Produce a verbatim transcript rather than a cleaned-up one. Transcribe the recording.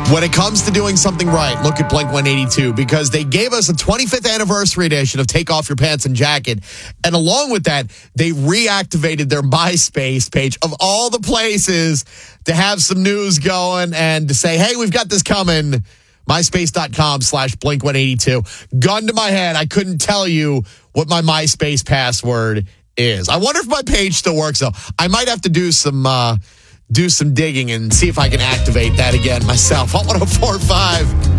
When it comes to doing something right, look at Blink one eighty-two, because they gave us a twenty-fifth anniversary edition of Take Off Your Pants and Jacket. And along with that, they reactivated their MySpace page of all the places to have some news going and to say, hey, we've got this coming. MySpace.com slash Blink 182. Gun to my head, I couldn't tell you what my MySpace password is. I wonder if my page still works, though. I might have to do some... Uh, do some digging and see if I can activate that again myself. one oh four point five